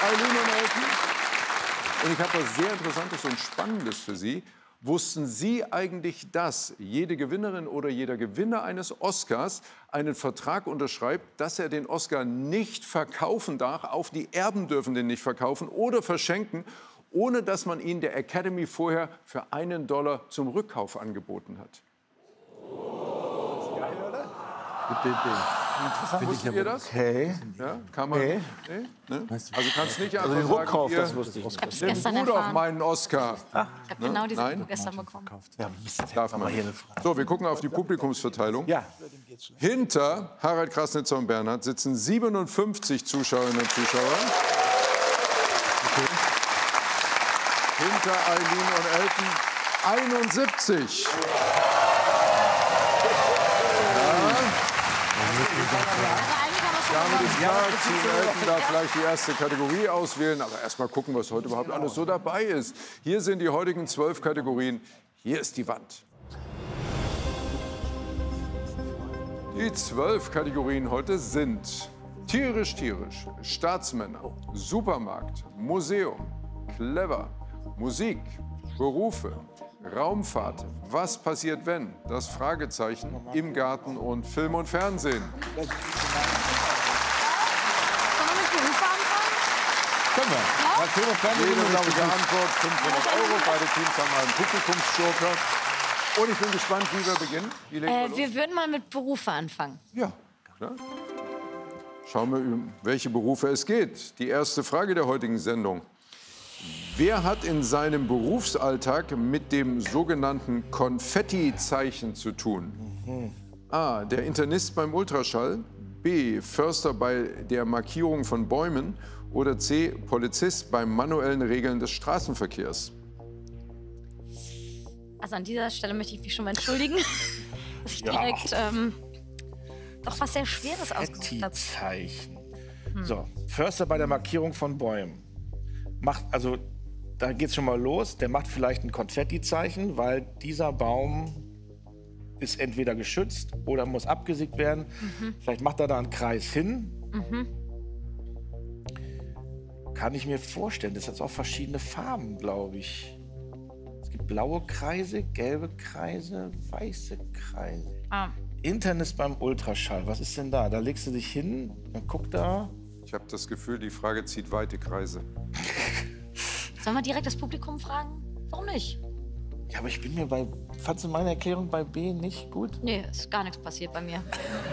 Eileen und Elton. Und ich habe was sehr Interessantes und Spannendes für Sie. Wussten Sie eigentlich, dass jede Gewinnerin oder jeder Gewinner eines Oscars einen Vertrag unterschreibt, dass er den Oscar nicht verkaufen darf, auch die Erben dürfen den nicht verkaufen oder verschenken, ohne dass man ihn der Academy vorher für $1 zum Rückkauf angeboten hat? Geil, oder? Wusstet ihr das? Okay. Ja, kann man. Nee. Nee? Also kannst nicht einfach Den Rückkauf, sagen, das wusste ich nicht. hab's nimm gestern du doch erfahren. meinen Oscar. Ich habe genau diese Nein? Info gestern bekommen. Ja, Mist. Darf man. So, wir gucken auf die Publikumsverteilung. Ja. Hinter Harald Krasnitzer und Bernhard sitzen 57 Zuschauerinnen und Zuschauer. Hinter Eileen und Elton 71. Damit ist klar, Team Elton darf vielleicht die erste Kategorie auswählen. Aber erst mal gucken, was heute überhaupt alles so dabei ist. Hier sind die heutigen 12 Kategorien. Hier ist die Wand. Die 12 Kategorien heute sind tierisch, Staatsmänner, Supermarkt, Museum, clever, Musik, Berufe, Raumfahrt, was passiert wenn, das Fragezeichen, im Garten und Film und Fernsehen. Sollen wir mit Berufe anfangen? Können wir. Ja? Film und Fernsehen, Jede glaube ich, richtige Antwort, 500 €. Beide Teams haben einen Publikumsjoker. Und ich bin gespannt, wie wir beginnen. Wie legen wir los? Wir würden mal mit Berufe anfangen. Ja, klar. Schauen wir, um welche Berufe es geht. Die erste Frage der heutigen Sendung. Wer hat in seinem Berufsalltag mit dem sogenannten Konfetti-Zeichen zu tun? A. Der Internist beim Ultraschall. B. Förster bei der Markierung von Bäumen. Oder C. Polizist beim manuellen Regeln des Straßenverkehrs. Also an dieser Stelle möchte ich mich schon mal entschuldigen, dass ich direkt doch was sehr Schweres ausgesucht habe. Zeichen. So, Förster bei der Markierung von Bäumen. Macht, also, da geht's schon mal los. Der macht vielleicht ein Konfetti-Zeichen, weil dieser Baum ist entweder geschützt oder muss abgesägt werden. Vielleicht macht er da einen Kreis hin. Kann ich mir vorstellen. Das hat auch verschiedene Farben, glaube ich. Es gibt blaue Kreise, gelbe Kreise, weiße Kreise. Internist beim Ultraschall. Was ist denn da? Da legst du dich hin, dann guck da. Ich habe das Gefühl, die Frage zieht weite Kreise. Sollen wir direkt das Publikum fragen? Warum nicht? Ja, aber ich bin mir bei. Fandst du meine Erklärung bei B nicht gut? Nee, ist gar nichts passiert bei mir.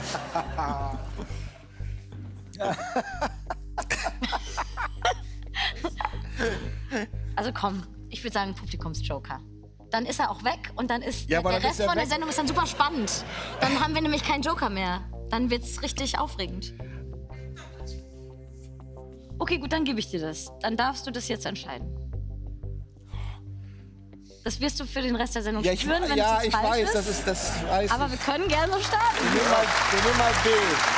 Also komm, ich würde sagen Publikumsjoker. Dann ist er auch weg und dann ist Ja, aber der dann Rest ist er von der weg. Sendung ist dann super spannend. Dann haben wir nämlich keinen Joker mehr. Dann wird's richtig aufregend. Okay, gut, dann gebe ich dir das. Dann darfst du das jetzt entscheiden. Das wirst du für den Rest der Sendung Ja, spüren, wenn ja, es jetzt ich falsch weiß, ist. das weiß Aber wir können gerne so starten. wir nehmen mal B.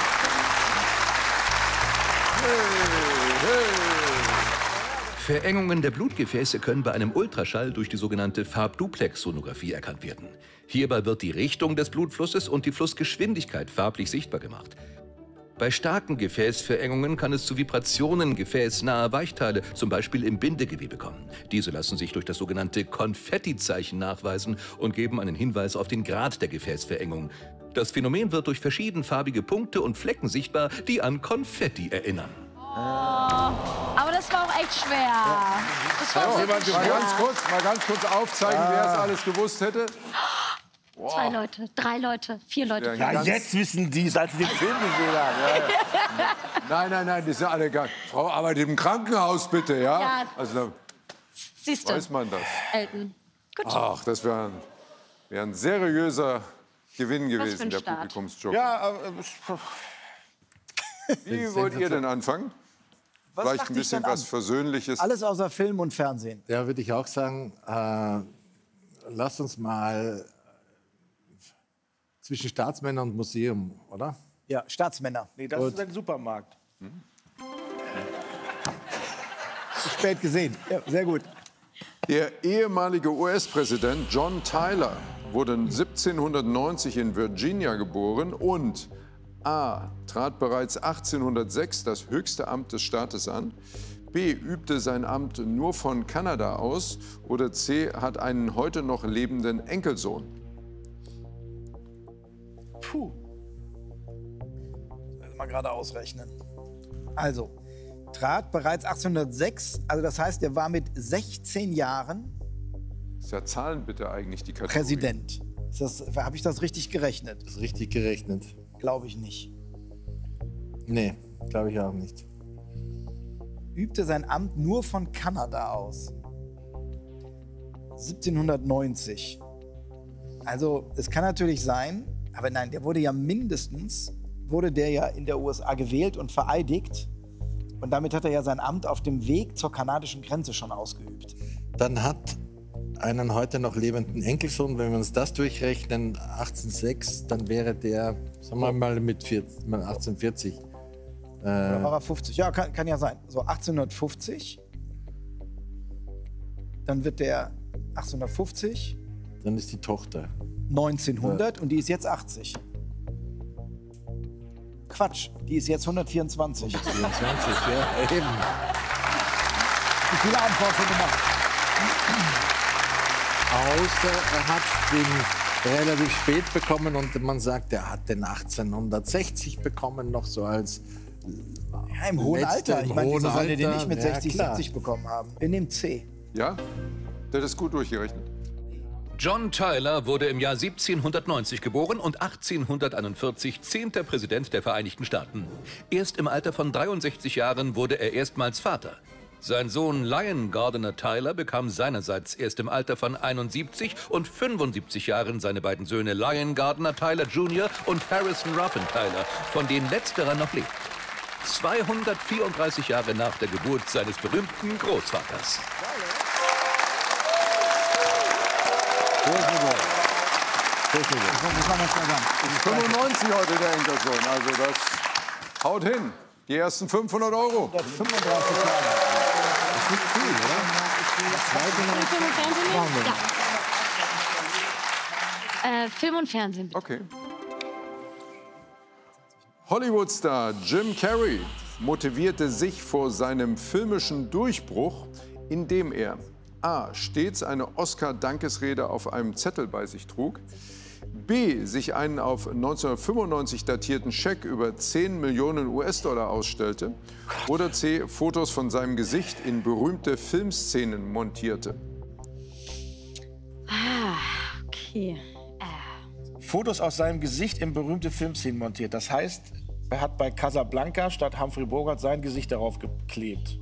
Verengungen der Blutgefäße können bei einem Ultraschall durch die sogenannte Farbduplex-Sonographie erkannt werden. Hierbei wird die Richtung des Blutflusses und die Flussgeschwindigkeit farblich sichtbar gemacht. Bei starken Gefäßverengungen kann es zu Vibrationen gefäßnaher Weichteile, zum Beispiel im Bindegewebe, kommen. Diese lassen sich durch das sogenannte Konfetti-Zeichen nachweisen und geben einen Hinweis auf den Grad der Gefäßverengung. Das Phänomen wird durch verschiedenfarbige Punkte und Flecken sichtbar, die an Konfetti erinnern. Aber das war auch echt schwer. Das war wirklich schwer. Mal ganz kurz aufzeigen, wer es alles gewusst hätte. 2 Leute, 3 Leute, 4 Leute. Ja, Ja, jetzt wissen die es, als sie den Film gesehen haben. Nein, die sind alle gar. Frau arbeitet im Krankenhaus, bitte, ja? Ja. Also Siehst da du, weiß man das. Elton. Gut. Ach, das wäre ein seriöser Gewinn für gewesen, ein der Start. Publikumsjoker. Ja, aber, Wie wollt ihr denn anfangen? Was Vielleicht macht ein dich bisschen denn was an? Versöhnliches. Alles außer Film und Fernsehen. Ja, würde ich auch sagen, lasst uns mal zwischen Staatsmännern und Museum, oder? Ja, Staatsmänner. nee, das ist ein Supermarkt. Zu spät gesehen. Ja, sehr gut. Der ehemalige US-Präsident John Tyler wurde 1790 in Virginia geboren und A. trat bereits 1806 das höchste Amt des Staates an, B. übte sein Amt nur von Kanada aus oder C. hat einen heute noch lebenden Enkelsohn? Puh. Mal gerade ausrechnen. Also, trat bereits 1806, also das heißt, er war mit 16 Jahren Ist ja Zahlen bitte eigentlich die Kategorie. Präsident. Habe ich das richtig gerechnet? Das ist richtig gerechnet. Glaube ich nicht. Nee, glaube ich auch nicht. Übte sein Amt nur von Kanada aus. 1790. Also, es kann natürlich sein, aber nein, der wurde ja mindestens, wurde der ja in der USA gewählt und vereidigt. Und damit hat er ja sein Amt auf dem Weg zur kanadischen Grenze schon ausgeübt. Dann hat einen heute noch lebenden Enkelsohn, wenn wir uns das durchrechnen, 1806, dann wäre der, sagen wir mal, mit 1840. Oder war er 50? Ja, kann ja sein. So 1850. Dann wird der 1850. Dann ist die Tochter. 1900 und die ist jetzt 80. Quatsch, die ist jetzt 124. 24, ja, eben. Wie viele Antworten gemacht? Außer er hat den relativ spät bekommen und man sagt, er hat den 1860 bekommen, noch so als Ja, im hohen Alter. Ich meine, wieso soll er den Alter? nicht mit Ja, 60, klar. 70 bekommen haben? Wir nehmen C. Ja? Der hat das gut durchgerechnet. John Tyler wurde im Jahr 1790 geboren und 1841 10. Präsident der Vereinigten Staaten. Erst im Alter von 63 Jahren wurde er erstmals Vater. Sein Sohn Lion Gardiner Tyler bekam seinerseits erst im Alter von 71 und 75 Jahren seine beiden Söhne Lion Gardiner Tyler Jr. und Harrison Ruffin Tyler, von denen letzterer noch lebt. 234 Jahre nach der Geburt seines berühmten Großvaters. Das muss man jetzt mal sagen. 95 heute der Enkelsohn, also das haut hin. Die ersten 500 Euro. 35 Jahre. Das ist nicht viel, oder? Film und Fernsehen? Ja. Film und Fernsehen, bitte. Okay. Hollywood-Star Jim Carrey motivierte sich vor seinem filmischen Durchbruch, indem er A. stets eine Oscar-Dankesrede auf einem Zettel bei sich trug, B. sich einen auf 1995 datierten Scheck über 10 Millionen US-Dollar ausstellte oder C. Fotos von seinem Gesicht in berühmte Filmszenen montierte. Okay. Fotos aus seinem Gesicht in berühmte Filmszenen montiert. Das heißt, er hat bei Casablanca statt Humphrey Bogart sein Gesicht darauf geklebt.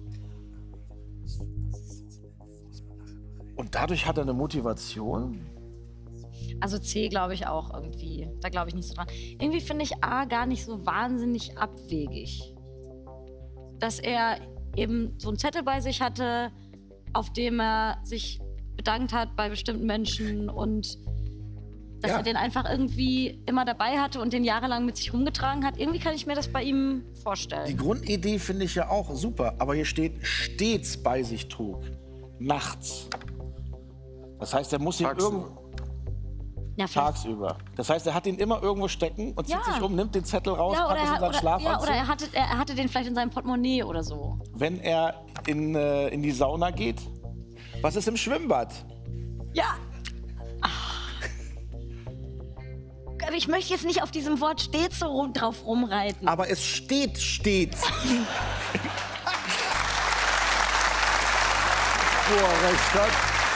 Und dadurch hat er eine Motivation? Also C glaube ich auch irgendwie. Da glaube ich nicht so dran. Irgendwie finde ich A gar nicht so wahnsinnig abwegig. Dass er eben so einen Zettel bei sich hatte, auf dem er sich bedankt hat bei bestimmten Menschen und dass er den einfach irgendwie immer dabei hatte und den jahrelang mit sich rumgetragen hat. Irgendwie kann ich mir das bei ihm vorstellen. Die Grundidee finde ich ja auch super, aber hier steht stets bei sich trug. Nachts. Das heißt, er muss ihn irgendwo Ja, vielleicht- tagsüber. Das heißt, er hat ihn immer irgendwo stecken und zieht Ja. sich um, nimmt den Zettel raus, Ja, packt es in seinen Schlafanzug. oder er hatte den vielleicht in seinem Portemonnaie oder so. Wenn er in die Sauna geht, was ist im Schwimmbad? Ja. Aber ich möchte jetzt nicht auf diesem Wort stets so drauf rumreiten. Aber es steht stets. Wo er recht hat.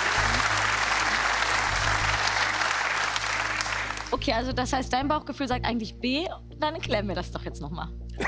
Okay, also das heißt, dein Bauchgefühl sagt eigentlich B. Dann erklär mir das doch jetzt nochmal.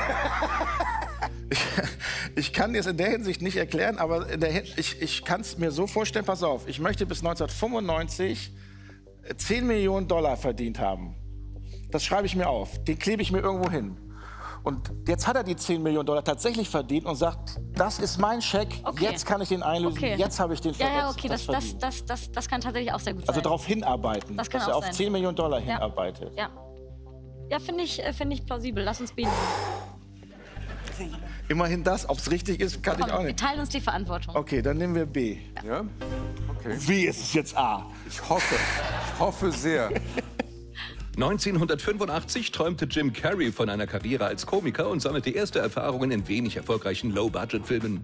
Ich kann dir es in der Hinsicht nicht erklären, aber ich kann es mir so vorstellen, pass auf, ich möchte bis 1995 10 Millionen Dollar verdient haben. Das schreibe ich mir auf, den klebe ich mir irgendwo hin. Und jetzt hat er die 10 Millionen Dollar tatsächlich verdient und sagt, das ist mein Scheck, Okay. jetzt kann ich den einlösen, Okay. jetzt habe ich den Ja, okay, das verdient. kann tatsächlich auch sehr gut sein. Also darauf hinarbeiten, Das kann dass er auch auf sein. 10 Millionen Dollar Ja. hinarbeitet. Ja, ja finde ich plausibel. Lass uns B nehmen. Immerhin das, ob es richtig ist, kann ich auch Komm, wir nicht. teilen uns die Verantwortung. Okay, dann nehmen wir B. Ja? Okay. Wie ist es jetzt A? Ich hoffe sehr. 1985 träumte Jim Carrey von einer Karriere als Komiker und sammelte erste Erfahrungen in wenig erfolgreichen Low-Budget-Filmen.